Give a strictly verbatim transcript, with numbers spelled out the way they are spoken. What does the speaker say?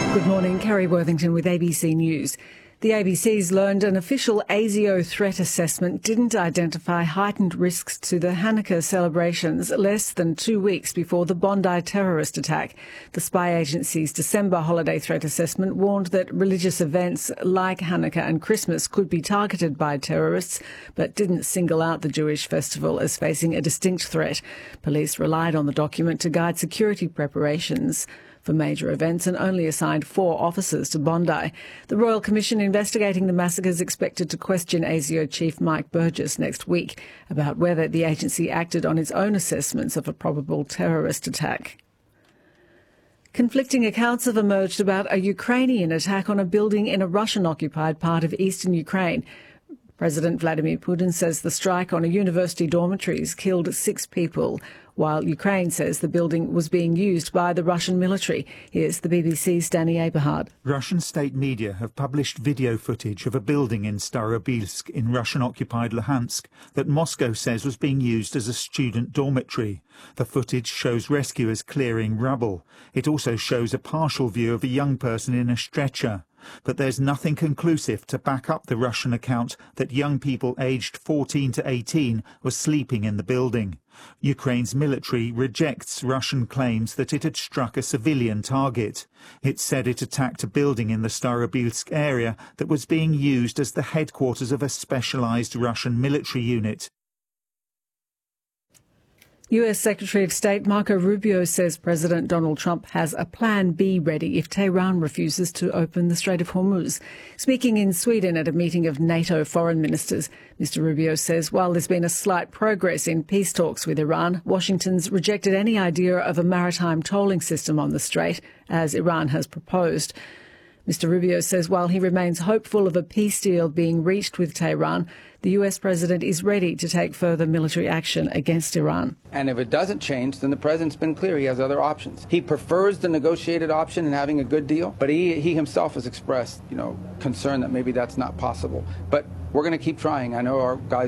Good morning, Kerry Worthington with A B C News. The A B C's learned an official ASIO threat assessment didn't identify heightened risks to the Hanukkah celebrations less than two weeks before the Bondi terrorist attack. The spy agency's December holiday threat assessment warned that religious events like Hanukkah and Christmas could be targeted by terrorists, but didn't single out the Jewish festival as facing a distinct threat. Police relied on the document to guide security preparations for major events and only assigned four officers to Bondi. The Royal Commission investigating the massacre is expected to question ASIO Chief Mike Burgess next week about whether the agency acted on its own assessments of a probable terrorist attack. Conflicting accounts have emerged about a Ukrainian attack on a building in a Russian-occupied part of eastern Ukraine. President Vladimir Putin says the strike on a university dormitories killed six people, while Ukraine says the building was being used by the Russian military. Here's the B B C's Danny Aberhard. Russian state media have published video footage of a building in Starobilsk in Russian-occupied Luhansk that Moscow says was being used as a student dormitory. The footage shows rescuers clearing rubble. It also shows a partial view of a young person in a stretcher. But there's nothing conclusive to back up the Russian account that young people aged fourteen to eighteen were sleeping in the building. Ukraine's military rejects Russian claims that it had struck a civilian target. It said it attacked a building in the Starobilsk area that was being used as the headquarters of a specialized Russian military unit. U S Secretary of State Marco Rubio says President Donald Trump has a plan B ready if Tehran refuses to open the Strait of Hormuz. Speaking in Sweden at a meeting of NATO foreign ministers, Mister Rubio says while there's been a slight progress in peace talks with Iran, Washington's rejected any idea of a maritime tolling system on the strait, as Iran has proposed. Mister Rubio says while he remains hopeful of a peace deal being reached with Tehran, the U S president is ready to take further military action against Iran. And if it doesn't change, then the president's been clear he has other options. He prefers the negotiated option and having a good deal, but he, he himself has expressed, you know, concern that maybe that's not possible. But we're going to keep trying. I know our guys